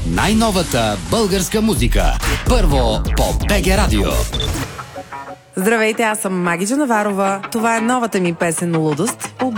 най-новата българска музика. Първо по БГ Радио. Здравейте, аз съм Маги Джанаварова. Това е новата ми песен "Лудост" по